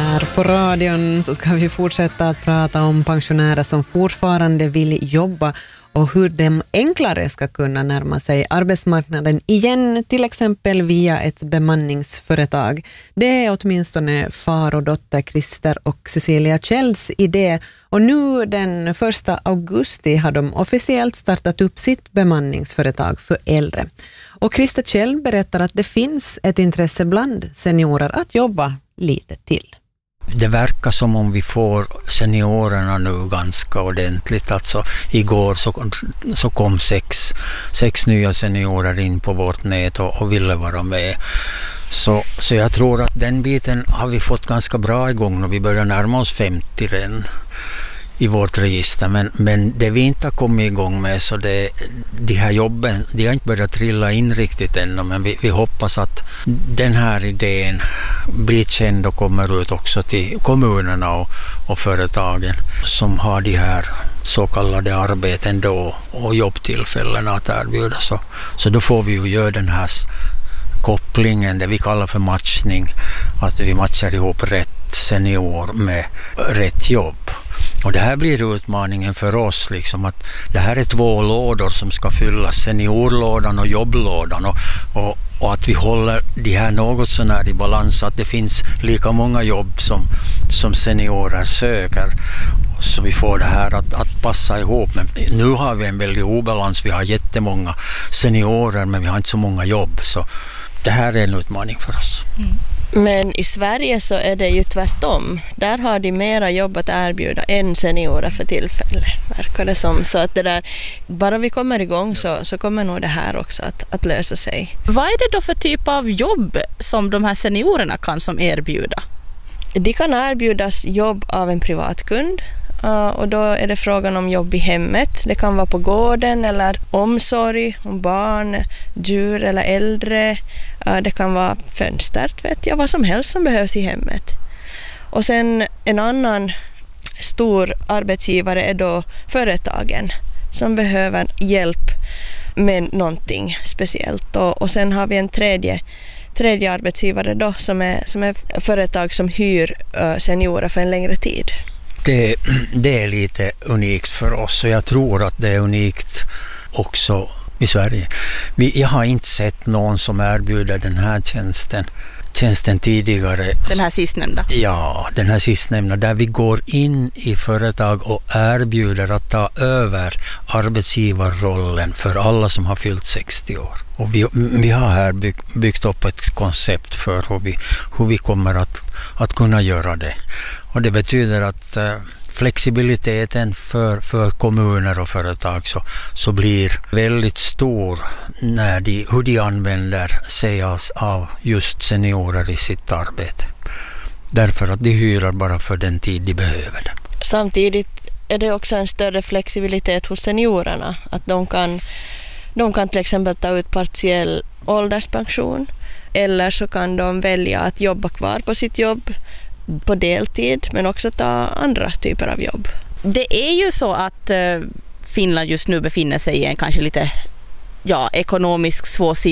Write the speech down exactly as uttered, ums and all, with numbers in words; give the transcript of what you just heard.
Här på radion så ska vi fortsätta att prata om pensionärer som fortfarande vill jobba och hur de enklare ska kunna närma sig arbetsmarknaden igen, till exempel via ett bemanningsföretag. Det är åtminstone far och dotter Christer och Cecilia Kjells idé, och nu den första augusti har de officiellt startat upp sitt bemanningsföretag för äldre. Och Christer Kjell berättar att det finns ett intresse bland seniorer att jobba lite till. Det verkar som om vi får seniorerna nu ganska ordentligt. Alltså igår så, så kom sex, sex nya seniorer in på vårt nät och, och ville vara med. Så, så jag tror att den biten har vi fått ganska bra igång när vi börjar närma oss femtio redan i vårt register. Men, men det vi inte har kommit igång med, så det, de här jobben, de har inte börjat trilla in riktigt ännu, men vi, vi hoppas att den här idén blir känd och kommer ut också till kommunerna och, och företagen som har de här så kallade arbeten då och jobbtillfällen att erbjuda. Så, så då får vi ju göra den här kopplingen, det vi kallar för matchning, att vi matchar ihop rätt senior med rätt jobb. Och det här blir utmaningen för oss, liksom att det här är två lådor som ska fyllas, seniorlådan och jobblådan, och, och, och att vi håller de här något så när i balans, så att det finns lika många jobb som, som seniorer söker, så vi får det här att, att passa ihop. Men nu har vi en väldigt obalans, vi har jättemånga seniorer men vi har inte så många jobb, så det här är en utmaning för oss. Mm. Men i Sverige så är det ju tvärtom. Där har de mera jobb att erbjuda än seniorer för tillfälle, verkar det som. Så att det där, bara vi kommer igång så, så kommer nog det här också att, att lösa sig. Vad är det då för typ av jobb som de här seniorerna kan som erbjuda? De kan erbjudas jobb av en privatkund. Uh, och då är det frågan om jobb i hemmet. Det kan vara på gården eller omsorg om barn, djur eller äldre. Uh, det kan vara fönstret, vet jag, vad som helst som behövs i hemmet. Och sen en annan stor arbetsgivare är då företagen som behöver hjälp med någonting speciellt. Och, och sen har vi en tredje tredje arbetsgivare då som är, som är företag som hyr uh, seniorer för en längre tid. Det, det är lite unikt för oss, och jag tror att det är unikt också i Sverige. Vi, jag har inte sett någon som erbjuder den här tjänsten, tjänsten tidigare. Den här sistnämnda? Ja, den här sistnämnda, där vi går in i företag och erbjuder att ta över arbetsgivarrollen för alla som har fyllt sextio år. Och vi, vi har här byggt, byggt upp ett koncept för hur vi, hur vi kommer att, att kunna göra det. Och det betyder att eh, flexibiliteten för, för kommuner och företag så, så blir väldigt stor när de, hur de använder sig av, av just seniorer i sitt arbete. Därför att de hyrar bara för den tid de behöver det. Samtidigt är det också en större flexibilitet hos seniorerna. Att de kan, de kan till exempel ta ut partiell ålderspension, eller så kan de välja att jobba kvar på sitt jobb på deltid, men också ta andra typer av jobb. Det är ju så att Finland just nu befinner sig i en kanske lite ja, ekonomisk svår